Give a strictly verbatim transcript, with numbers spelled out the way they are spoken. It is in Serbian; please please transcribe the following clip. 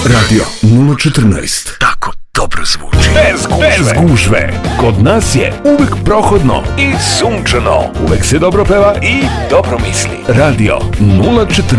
Radio nula četrnaest. Tako dobro zvuči. Bez gužve. Bez gužve. Kod nas je uvek prohodno i sunčano. Uvek se dobro peva i dobro misli. Radio nula četrnaest.